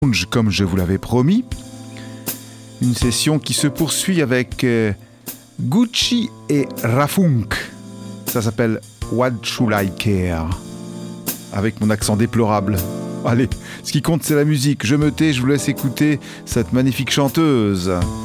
comme je vous l'avais promis. Une session qui se poursuit avec Gucci et Rafunk. Ça s'appelle What Should I Care? Avec mon accent déplorable. Allez, ce qui compte c'est la musique. Je me tais, je vous laisse écouter cette magnifique chanteuse.